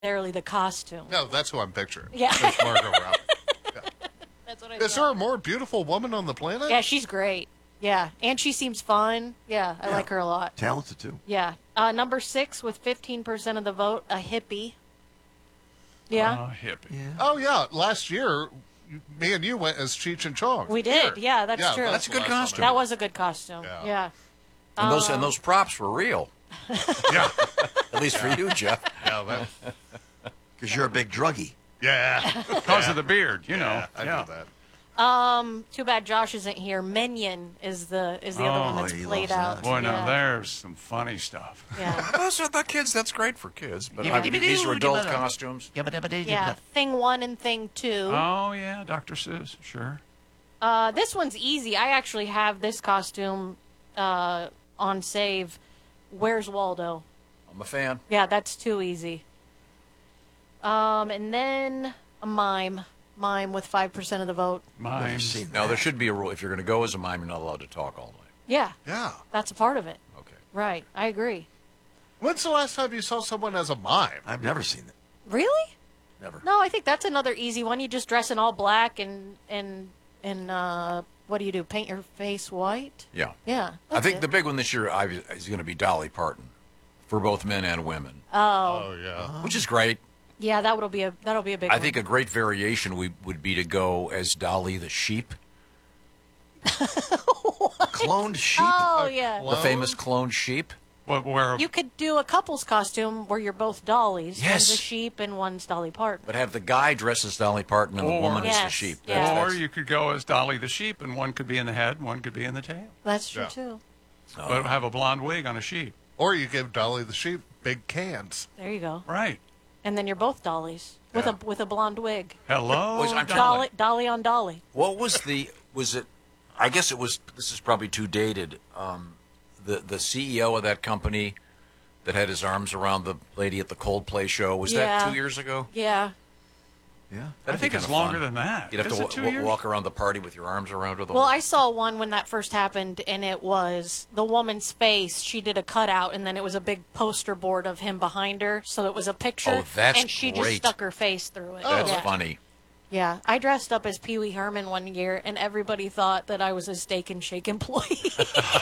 necessarily the costume. No, that's who I'm picturing. Yeah. That's Margot Robbie. Yeah. That's what I Is there a more beautiful woman on the planet? Yeah, she's great. Yeah, and she seems fun. Yeah, I like her a lot. Talented, too. Yeah. Number 6 with 15% of the vote, a hippie. Yeah. Hippie. Yeah. Oh, yeah. Last year, me and you went as Cheech and Chong. We did. Yeah, that's true. That's a good costume. That was a good costume. Yeah. Yeah. And those props were real. Yeah. At least for you, Jeff. Yeah. Because you're a big druggie. Yeah. Because of the beard, you know. Yeah, I know that. Too bad Josh isn't here. Minion is the other one that's he played loves out. that. Boy, now Yeah. there's some funny stuff. Yeah. Those are the kids. That's great for kids. But these are adult costumes. Yeah. Thing 1 and Thing 2. Oh, yeah, Dr. Seuss, sure. This one's easy. I actually have this costume on save. Where's Waldo? I'm a fan. Yeah, that's too easy. And then a mime. Mime with 5% of the vote. Mine. Now, there should be a rule. If you're going to go as a mime, you're not allowed to talk all night. Yeah, Yeah. that's a part of it. Okay. Right, I agree. When's the last time you saw someone as a mime? I've never seen it. Really? Never. No, I think that's another easy one. You just dress in all black and what do you do? Paint your face white? Yeah. Yeah. I that's think it. the big one this year is going to be Dolly Parton for both men and women, Oh, yeah. which is great. Yeah, that'll be a big I one. think a great variation would be to go as Dolly the sheep, Cloned sheep? Oh, yeah. the famous cloned sheep. Where You could do a couple's costume where you're both dollies. Yes. One's a sheep and one's Dolly Parton. But have the guy dress as Dolly Parton and the Or- woman as the Yes, sheep. yeah. Or you could go as Dolly the sheep, and one could be in the head, and one could be in the tail. That's true, Yeah. too. But have a blonde wig on a sheep. Or you give Dolly the sheep big cans. There you go. Right. And then you're both dollies with a blonde wig. Hello, Was- I'm Dolly. Dolly on Dolly. What was it? I guess it was, this is probably too dated. The CEO of that company that had his arms around the lady at the Coldplay show, was Yeah. that 2 years ago? Yeah. Yeah. I That'd be think it's kinda longer fun. than that. You'd have Is to it 2 years? walk around the party with your arms around her. Well, I saw one when that first happened, and it was the woman's face. She did a cutout, and then it was a big poster board of him behind her, so it was a picture. Oh, that's and she just great. stuck her face through it. That's yeah. funny. Yeah, I dressed up as Pee Wee Herman one year, and everybody thought that I was a Steak and Shake employee.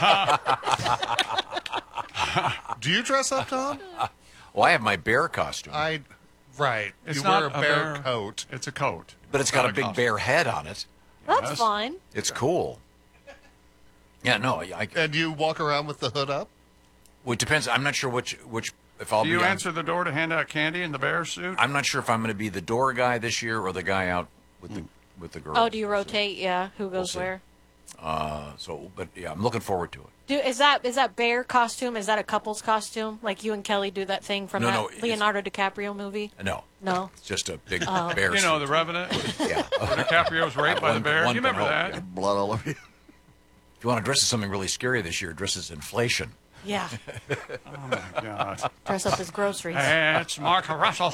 Do you dress up, Tom? Well, I have my bear costume, Right. It's you not wear a bear coat. It's a coat. but it's got a not big costume. bear head on it. That's Yes. fun. It's cool. Yeah, no, And you walk around with the hood up? well, it depends. I'm not sure which if I'll Do be. you on- answer the door to hand out candy in the bear suit? I'm not sure if I'm going to be the door guy this year or the guy out with the girls. Oh, do you rotate? Yeah, who goes see. where? But yeah, I'm looking forward to it. Is that bear costume? Is that a couple's costume? Like you and Kelly do that thing from No, that it's- Leonardo DiCaprio movie? No, No. it's just a big bear. You know, suit. the Revenant, Yeah. where DiCaprio's raped by the One- bear. one You remember can that? hope, Blood all over you. If you want to dress as something really scary this year, dress as inflation. Yeah. Oh, my God. Dress up as groceries. It's Mark Russell.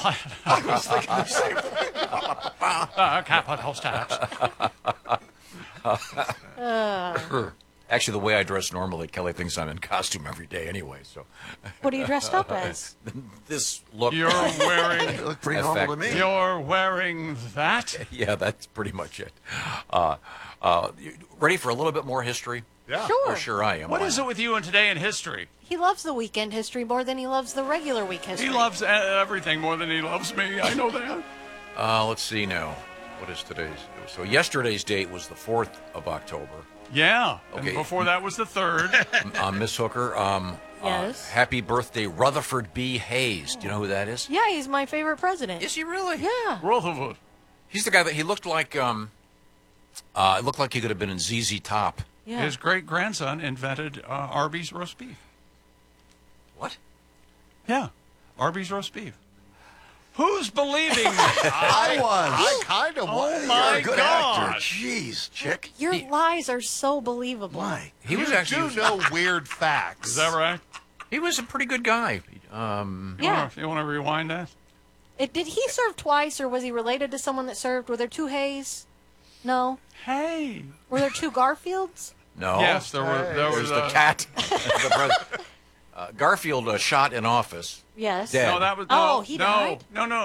Capital Steps. Actually, the way I dress normally, Kelly thinks I'm in costume every day anyway. So What are you dressed up as? this look, You're wearing. You look pretty Effect. normal to me. You're wearing that. yeah, that's pretty much it. You ready for a little bit more history? Yeah. Sure. Oh, sure I am. What Why is not? it with you and today in history? He loves the weekend history more than he loves the regular week history. He loves everything more than he loves me. I know that. Let's see now. What is today's? So yesterday's date was the 4th of October. Yeah. Okay. And before that was the 3rd. Miss Hooker, Yes. happy birthday, Rutherford B. Hayes. Do you know who that is? Yeah, he's my favorite president. Is he really? Yeah. Rutherford. He's the guy that he looked like. It looked like he could have been in ZZ Top. Yeah. His great grandson invented Arby's roast beef. What? Yeah. Arby's roast beef. Who's believing that? I was. I kind of was. You're my a good God. actor. Jeez, chick. Your lies are so believable. Why? He was You actually. do know weird facts. Is that right? He was a pretty good guy. Yeah. You want to rewind that? Did he serve twice, or was he related to someone that served? Were there two Hayes? No. Hey. Were there two Garfields? No. Yes, there was There's the cat. The Garfield shot in office. Yes. Dead. No, that was Oh, no, he no, died? no, no.